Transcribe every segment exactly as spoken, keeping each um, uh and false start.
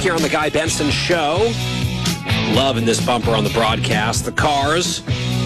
here on the Guy Benson Show. Loving this bumper on the broadcast. The Cars.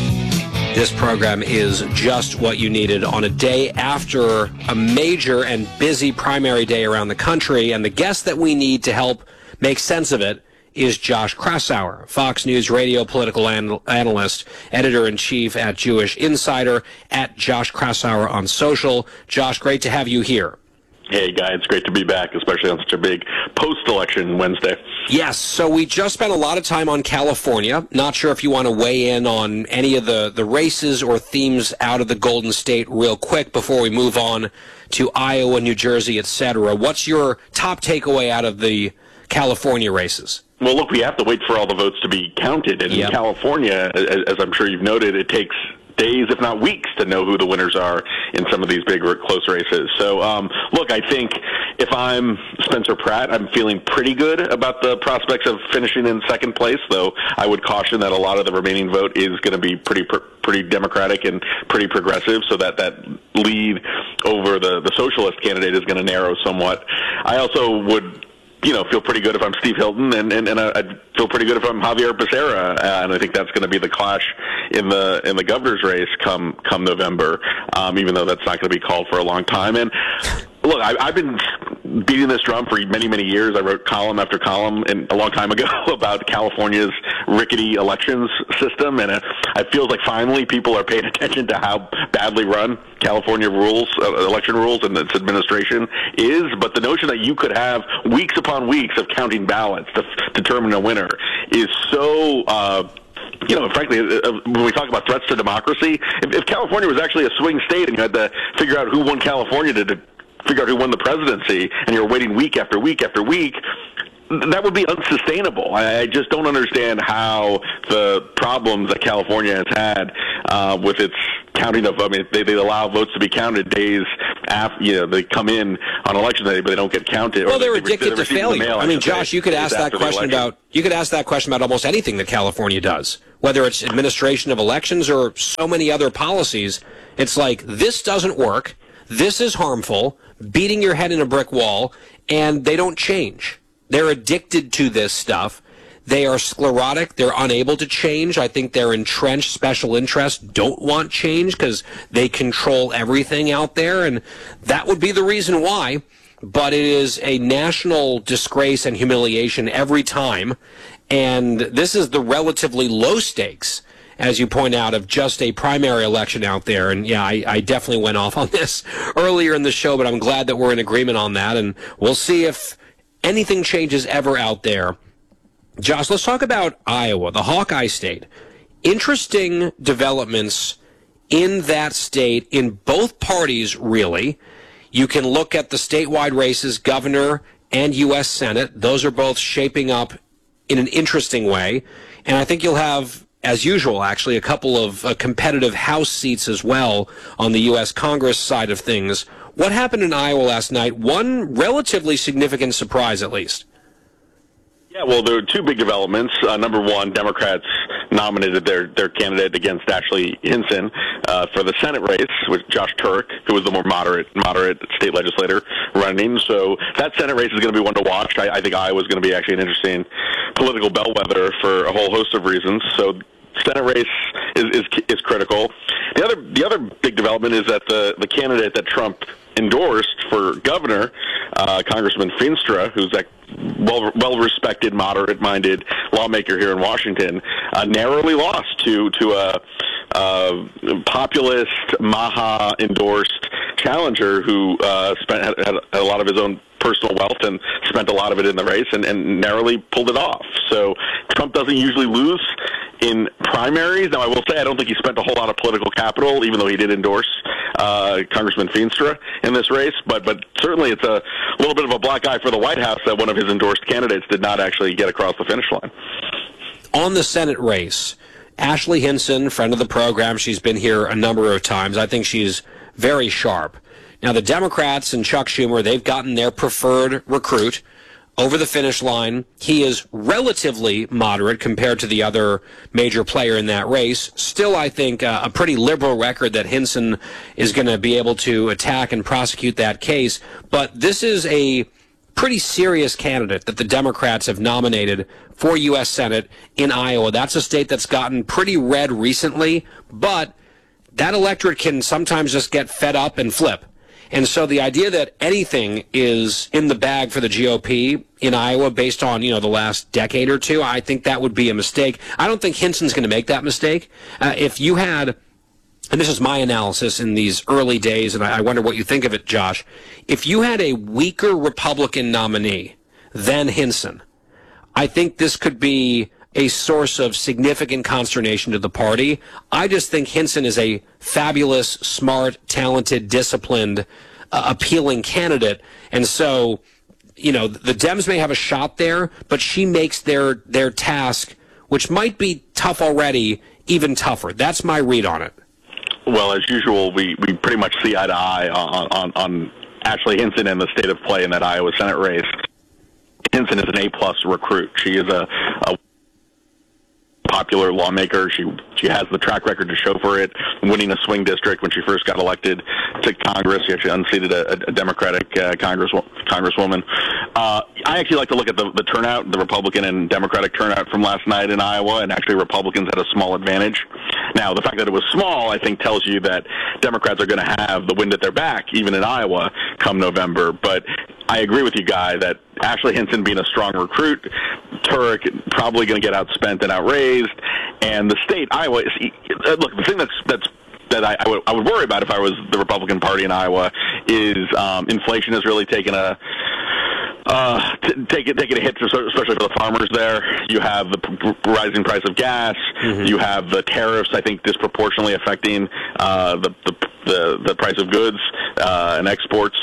This program is just what you needed on a day after a major and busy primary day around the country. And the guest that we need to help make sense of it is Josh Kraushaar, Fox News radio political an- analyst, editor-in-chief at Jewish Insider, at Josh Kraushaar on social. Josh, great to have you here. Hey, Guy, it's great to be back, especially on such a big post-election Wednesday. Yes, so we just spent a lot of time on California. Not sure if you want to weigh in on any of the, the races or themes out of the Golden State real quick before we move on to Iowa, New Jersey, et cetera. What's your top takeaway out of the California races? Well, look, we have to wait for all the votes to be counted. And yep. In California, as, as I'm sure you've noted, it takes days, if not weeks, to know who the winners are in some of these big close races. So, um, look, I think if I'm Spencer Pratt, I'm feeling pretty good about the prospects of finishing in second place, though I would caution that a lot of the remaining vote is going to be pretty pretty Democratic and pretty progressive, so that that lead over the, the socialist candidate is going to narrow somewhat. I also would you know, feel pretty good if I'm Steve Hilton, and, and, and I'd feel pretty good if I'm Javier Becerra, uh, and I think that's going to be the clash in the in the governor's race come come November, um, even though that's not going to be called for a long time. And look, I, I've been beating this drum for many, many years. I wrote column after column and a long time ago about California's rickety elections system, and it, it feels like finally people are paying attention to how badly run California rules, uh, election rules, and its administration is. But the notion that you could have weeks upon weeks of counting ballots to f- determine a winner is so uh, you know, frankly, uh, when we talk about threats to democracy, if, if California was actually a swing state and you had to figure out who won California to, to figure out who won the presidency, and you're waiting week after week after week, that would be unsustainable. I, I just don't understand how the problems that California has had uh, with its counting of, I mean, they, they allow votes to be counted days after, you know, they come in on election day, but they don't get counted. Well, they're they, addicted they to failure. Mail, I mean, Josh, you could ask that question about, you could ask that question about almost anything that California does, whether it's administration of elections or so many other policies. It's like, this doesn't work, this is harmful, beating your head in a brick wall, and they don't change. They're addicted to this stuff. They are sclerotic. They're unable to change. I think their entrenched special interests don't want change because they control everything out there, and that would be the reason why. But it is a national disgrace and humiliation every time, and this is the relatively low stakes, as you point out, of just a primary election out there. And yeah, I, I definitely went off on this earlier in the show, but I'm glad that we're in agreement on that, and we'll see if anything changes ever out there. Josh, let's talk about Iowa, the Hawkeye state. Interesting developments in that state, in both parties, really. You can look at the statewide races, governor and U S Senate. Those are both shaping up in an interesting way. And I think you'll have, as usual, actually, a couple of uh, competitive House seats as well on the U S Congress side of things. What happened in Iowa last night? One relatively significant surprise, at least. Yeah, well, there were two big developments. Uh, number one, Democrats nominated their, their candidate against Ashley Hinson uh, for the Senate race with Josh Turk, who was the more moderate moderate state legislator running. So that Senate race is going to be one to watch. I, I think Iowa is going to be actually an interesting political bellwether for a whole host of reasons. So Senate race is, is is critical. The other the other big development is that the, the candidate that Trump endorsed for governor, uh, Congressman Feenstra, who's a well well respected, moderate minded lawmaker here in Washington, uh, narrowly lost to to a, a populist, Maha endorsed challenger who uh, spent had, had a lot of his own personal wealth and spent a lot of it in the race and, and narrowly pulled it off. So Trump doesn't usually lose in primaries. Now, I will say I don't think he spent a whole lot of political capital, even though he did endorse uh, Congressman Feenstra in this race. But but certainly it's a little bit of a black eye for the White House that one of his endorsed candidates did not actually get across the finish line. On the Senate race, Ashley Hinson, friend of the program, she's been here a number of times. I think she's very sharp. Now, the Democrats and Chuck Schumer, they've gotten their preferred recruit over the finish line. He is relatively moderate compared to the other major player in that race. Still, I think, uh, a pretty liberal record that Hinson is going to be able to attack and prosecute that case. But this is a pretty serious candidate that the Democrats have nominated for U S Senate in Iowa. That's a state that's gotten pretty red recently, but that electorate can sometimes just get fed up and flip. And so the idea that anything is in the bag for the G O P in Iowa based on, you know, the last decade or two, I think that would be a mistake. I don't think Hinson's going to make that mistake. Uh, if you had... And this is my analysis in these early days, and I wonder what you think of it, Josh. If you had a weaker Republican nominee than Hinson, I think this could be a source of significant consternation to the party. I just think Hinson is a fabulous, smart, talented, disciplined, uh, appealing candidate. And so, you know, the Dems may have a shot there, but she makes their, their task, which might be tough already, even tougher. That's my read on it. Well, as usual, we, we pretty much see eye to eye on, on, on Ashley Hinson and the state of play in that Iowa Senate race. Hinson is an A-plus recruit. She is a, a popular lawmaker. She she has the track record to show for it, winning a swing district when she first got elected to Congress. She actually unseated a, a Democratic uh, Congress, Congresswoman. Uh, I actually like to look at the, the turnout, the Republican and Democratic turnout from last night in Iowa, and actually Republicans had a small advantage. Now, the fact that it was small, I think, tells you that Democrats are going to have the wind at their back, even in Iowa, come November. But I agree with you, Guy, that Ashley Hinson being a strong recruit, Turek probably going to get outspent and outraised, and the state, Iowa, is, look, the thing that's that's that I, I, would, I would worry about if I was the Republican Party in Iowa is um, inflation has really taken a Uh, t- take it, taking a hit, especially for the farmers there. You have the p- rising price of gas. Mm-hmm. You have the tariffs, I think, disproportionately affecting uh, the, the the the price of goods uh, and exports.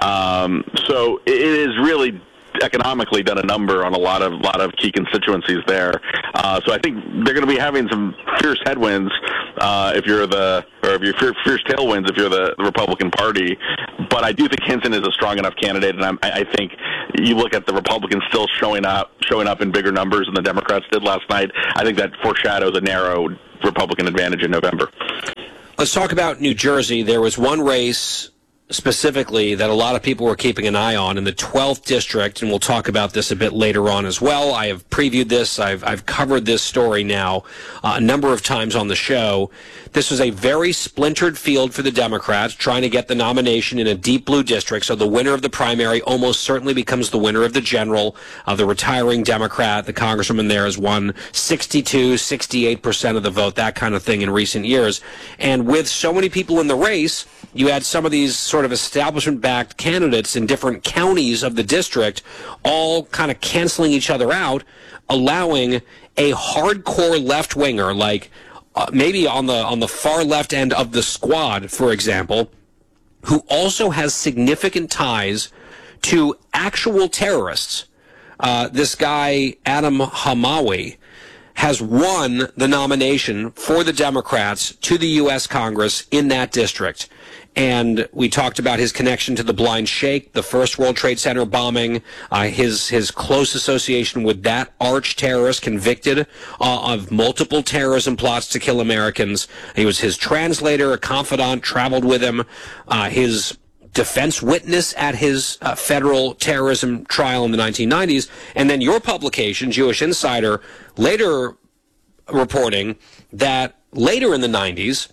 Um, so it is really economically done a number on a lot of lot of key constituencies there. Uh, so I think they're going to be having some fierce headwinds uh, if you're the, or if you're fierce, fierce tailwinds if you're the, the Republican Party. But I do think Hinson is a strong enough candidate, and I'm, I think you look at the Republicans still showing up, showing up in bigger numbers than the Democrats did last night. I think that foreshadows a narrow Republican advantage in November. Let's talk about New Jersey. There was one race specifically that a lot of people were keeping an eye on in the twelfth district, and we'll talk about this a bit later on as well. I have previewed this. I've, I've covered this story now uh, a number of times on the show. This was a very splintered field for the Democrats, trying to get the nomination in a deep blue district, so the winner of the primary almost certainly becomes the winner of the general. Uh, the retiring Democrat, the congresswoman there, has won sixty-two, sixty-eight percent of the vote, that kind of thing in recent years. And with so many people in the race, you had some of these sort of establishment-backed candidates in different counties of the district all kind of canceling each other out, allowing a hardcore left-winger, like uh, maybe on the on the far left end of the squad, for example, who also has significant ties to actual terrorists. Uh, this guy, Adam Hamawi, has won the nomination for the Democrats to the U S Congress in that district. And we talked about his connection to the Blind Sheikh, the first World Trade Center bombing, uh, his his close association with that arch terrorist convicted uh, of multiple terrorism plots to kill Americans. He was his translator, a confidant, traveled with him, uh, his defense witness at his uh, federal terrorism trial in the nineteen nineties. And then your publication, Jewish Insider, later reporting that later in the nineties,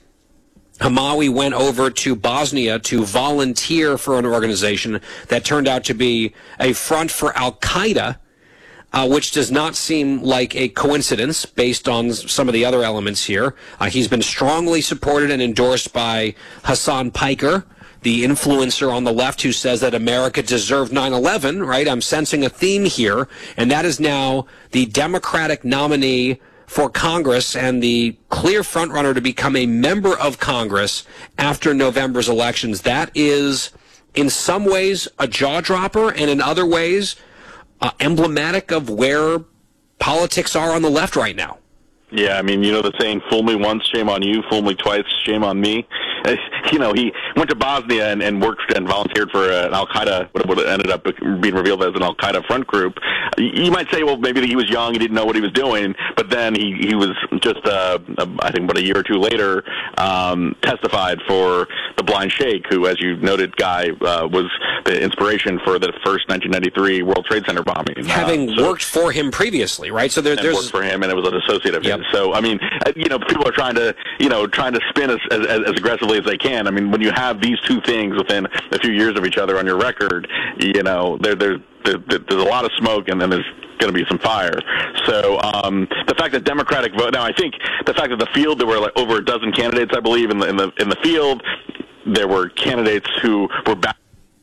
Hamawi went over to Bosnia to volunteer for an organization that turned out to be a front for Al-Qaeda, uh, which does not seem like a coincidence based on some of the other elements here. Uh, he's been strongly supported and endorsed by Hassan Piker, the influencer on the left who says that America deserved nine eleven, right? I'm sensing a theme here, and that is now the Democratic nominee for Congress and the clear frontrunner to become a member of Congress after November's elections. That is, in some ways, a jaw-dropper, and in other ways, uh, emblematic of where politics are on the left right now. Yeah, I mean, you know the saying, fool me once, shame on you, fool me twice, shame on me. You know, he went to Bosnia and, and worked and volunteered for an Al-Qaeda, what ended up being revealed as an Al-Qaeda front group. You might say, well, maybe he was young, he didn't know what he was doing, but then he, he was just, uh, I think, about a year or two later, um, testified for the Blind Sheikh, who, as you noted, Guy, uh, was the inspiration for the first nineteen ninety-three World Trade Center bombing. Having uh, so, worked for him previously, right? So there, and there's worked for him, and it was an associate of yep. his. So, I mean, you know, people are trying to, you know, trying to spin as, as, as aggressively as they can. I mean, when you have these two things within a few years of each other on your record, you know, there, there, there there's a lot of smoke, and then there's going to be some fire. So um, the fact that Democratic vote now, I think the fact that the field, there were like over a dozen candidates, I believe, in the in the in the field. There were candidates who were back.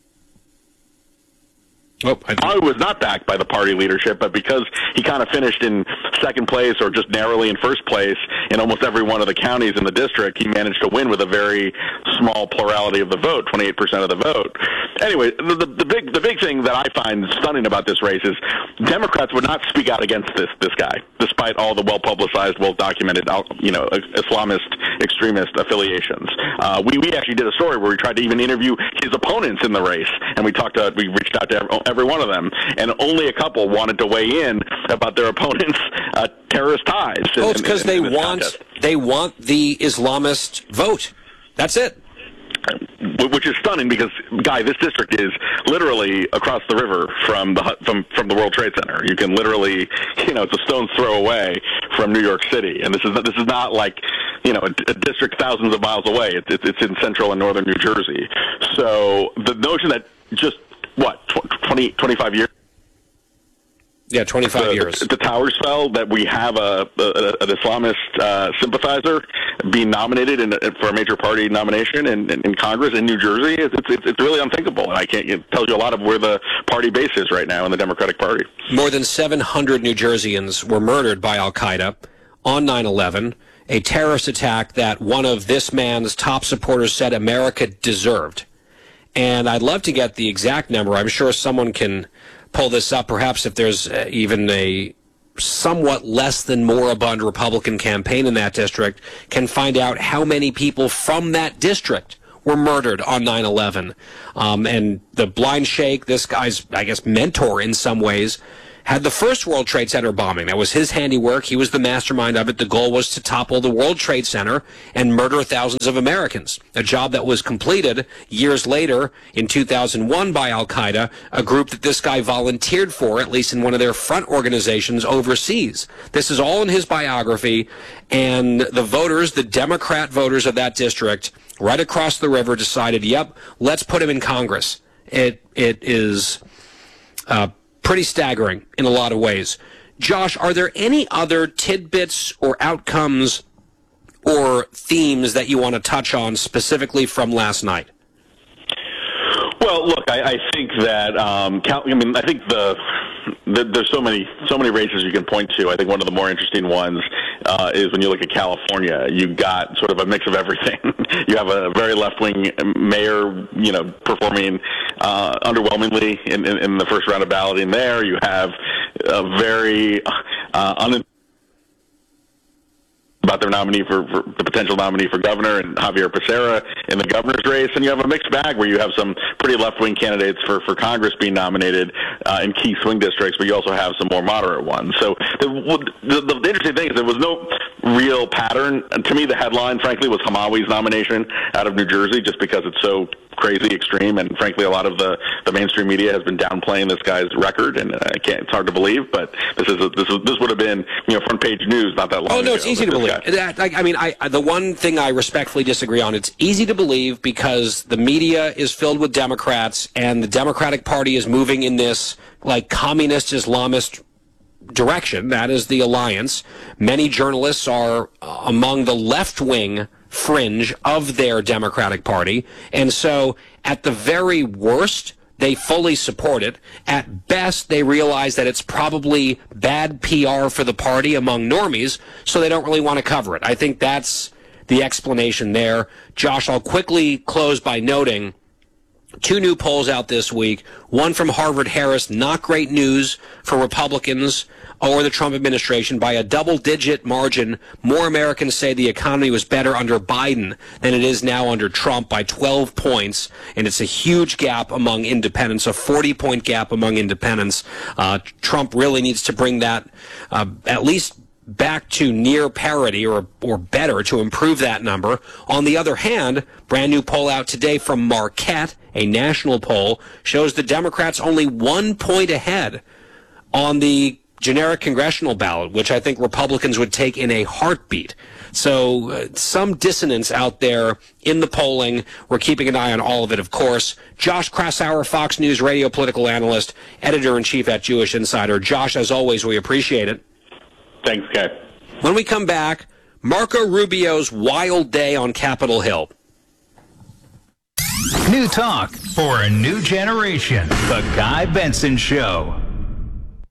Oh, I, I was not backed by the party leadership, but because he kind of finished in second place or just narrowly in first place in almost every one of the counties in the district, he managed to win with a very small plurality of the vote, twenty-eight percent of the vote. Anyway, the, the, the big the big thing that I find stunning about this race is Democrats would not speak out against this this guy, despite all the well-publicized, well-documented, you know, Islamist extremist affiliations. Uh, we, we actually did a story where we tried to even interview his opponents in the race, and we talked to, we reached out to every, every one of them, and only a couple wanted to weigh in about their opponents' uh, terrorist ties. Oh, it's because they want contest. they want the Islamist vote. That's it. Which is stunning because, Guy, this district is literally across the river from the from from the World Trade Center. You can literally, you know, it's a stone's throw away from New York City, and this is this is not like, you know, a, a district thousands of miles away. It's, it's it's in central and northern New Jersey. So the notion that just what twenty, twenty-five years. Yeah, twenty-five the, years. The, the towers fell that we have a, a an Islamist uh, sympathizer being nominated in, for a major party nomination in, in, in Congress in New Jersey. It's, it's it's really unthinkable, and I can't it tells you a lot of where the party base is right now in the Democratic Party. More than seven hundred New Jerseyans were murdered by Al Qaeda on nine eleven, a terrorist attack that one of this man's top supporters said America deserved. And I'd love to get the exact number. I'm sure someone can pull this up, perhaps if there's uh, even a somewhat less than moribund Republican campaign in that district, can find out how many people from that district were murdered on nine eleven. Um, and the Blind Sheikh, this guy's, I guess, mentor in some ways, had the first World Trade Center bombing. That was his handiwork. He was the mastermind of it. The goal was to topple the World Trade Center and murder thousands of Americans, a job that was completed years later in two thousand one by Al-Qaeda, a group that this guy volunteered for, at least in one of their front organizations overseas. This is all in his biography, and the voters, the Democrat voters of that district, right across the river, decided, yep, let's put him in Congress. It It is uh, pretty staggering in a lot of ways. Josh, are there any other tidbits or outcomes or themes that you want to touch on specifically from last night? Well, look, I, I think that um, I mean, I think the, the there's so many so many races you can point to. I think one of the more interesting ones uh, is when you look at California. You've got sort of a mix of everything. You have a very left-wing mayor, you know, performing uh, underwhelmingly in, in, in the first round of balloting. There, you have a very uh, un. about their nominee for, for the potential nominee for governor and Javier Becerra in the governor's race, and you have a mixed bag where you have some pretty left-wing candidates for, for Congress being nominated uh, in key swing districts, but you also have some more moderate ones. So the, the, the interesting thing is there was no real pattern. And to me, the headline, frankly, was Hamawi's nomination out of New Jersey, just because it's so crazy extreme, and frankly, a lot of the, the mainstream media has been downplaying this guy's record, and I can't. It's hard to believe, but this is a, this is this would have been, you know, front page news not that long ago. Oh no, it's easy to believe. That, I, I mean, I, the one thing I respectfully disagree on, it's easy to believe because the media is filled with Democrats, and the Democratic Party is moving in this like communist Islamist direction. That is the alliance. Many journalists are uh, among the left-wing fringe of their Democratic Party, and so at the very worst, they fully support it. At best, they realize that it's probably bad P R for the party among normies, so they don't really want to cover it. I think that's the explanation there. Josh, I'll quickly close by noting Two new polls out this week. One from Harvard-Harris, not great news for Republicans or the Trump administration. By a double-digit margin, more Americans say the economy was better under Biden than it is now under Trump by twelve points, and it's a huge gap among independents, a forty-point gap among independents. Uh, Trump really needs to bring that uh, at least back to near parity or or better to improve that number. On the other hand, brand new poll out today from Marquette, a national poll, shows the Democrats only one point ahead on the generic congressional ballot, which I think Republicans would take in a heartbeat. So uh, some dissonance out there in the polling. We're keeping an eye on all of it, of course. Josh Kraushaar, Fox News radio political analyst, editor-in-chief at Jewish Insider. Josh, as always, we appreciate it. Thanks, Ken. When we come back, Marco Rubio's wild day on Capitol Hill. New talk for a new generation. The Guy Benson Show.